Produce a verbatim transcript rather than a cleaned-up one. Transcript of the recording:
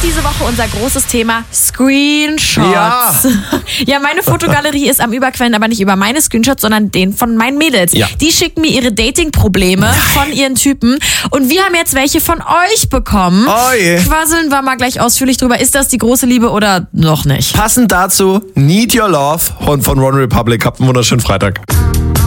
diese Woche unser großes Thema Screenshots. Ja. Ja, meine Fotogalerie ist am Überquellen, aber nicht über meine Screenshots, sondern den von meinen Mädels. Ja. Die schicken mir ihre Dating-Probleme von ihren Typen und wir haben jetzt welche von euch bekommen. Oh je. Quasseln wir mal gleich ausführlich drüber. Ist das die große Liebe oder noch nicht? Passend dazu Need Your Love von One Republic. Habt einen wunderschönen Freitag.